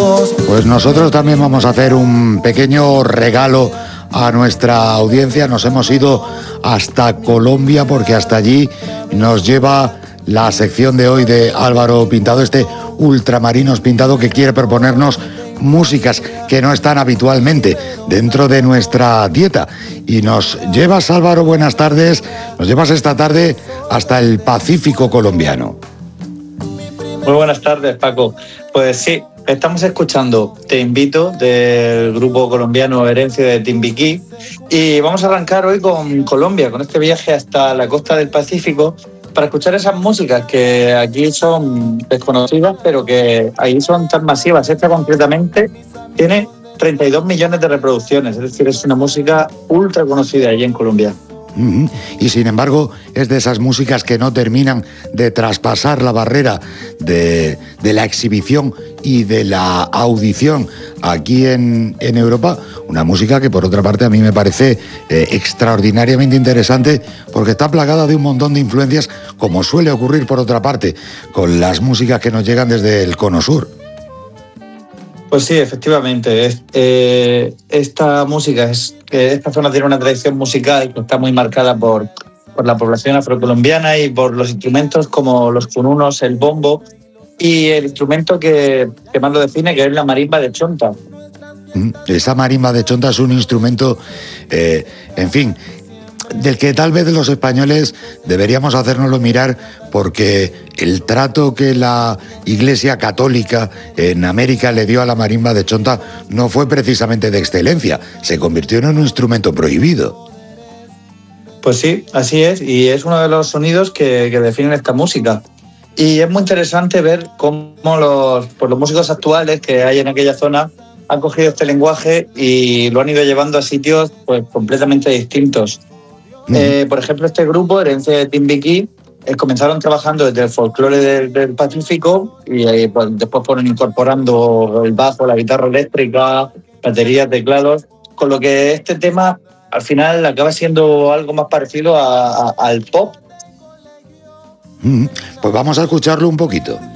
Pues nosotros también vamos a hacer un pequeño regalo a nuestra audiencia. Nos hemos ido hasta Colombia porque hasta allí nos lleva la sección de hoy de Álvaro Pintado, este Ultramarinos Pintado, que quiere proponernos músicas que no están habitualmente dentro de nuestra dieta. Y nos llevas, Álvaro, buenas tardes, nos llevas esta tarde hasta el Pacífico colombiano. Muy buenas tardes, Paco. Pues sí, estamos escuchando Te Invito del grupo colombiano Herencia de Timbiquí y vamos a arrancar hoy con Colombia, con este viaje hasta la costa del Pacífico para escuchar esas músicas que aquí son desconocidas, pero que ahí son tan masivas. Esta concretamente tiene 32 millones de reproducciones, es decir, es una música ultra conocida allí en Colombia. Y sin embargo es de esas músicas que no terminan de traspasar la barrera de la exhibición y de la audición aquí en Europa. Una música que por otra parte a mí me parece extraordinariamente interesante porque está plagada de un montón de influencias, como suele ocurrir por otra parte con las músicas que nos llegan desde el Cono Sur. Pues sí, efectivamente. Esta música, esta zona tiene una tradición musical que está muy marcada por la población afrocolombiana y por los instrumentos como los cununos, el bombo y el instrumento que más lo define, que es la marimba de chonta. Esa marimba de chonta es un instrumento, en fin, del que tal vez los españoles deberíamos hacérnoslo mirar, porque el trato que la Iglesia Católica en América le dio a la marimba de chonta no fue precisamente de excelencia, se convirtió en un instrumento prohibido. Pues sí, así es, y es uno de los sonidos que definen esta música. Y es muy interesante ver cómo los músicos actuales que hay en aquella zona han cogido este lenguaje y lo han ido llevando a sitios pues completamente distintos. Por ejemplo, este grupo, Herencia de Timbiquí, comenzaron trabajando desde el folclore del Pacífico y pues, después fueron incorporando el bajo, la guitarra eléctrica, baterías, teclados, con lo que este tema al final acaba siendo algo más parecido al pop. Pues vamos a escucharlo un poquito.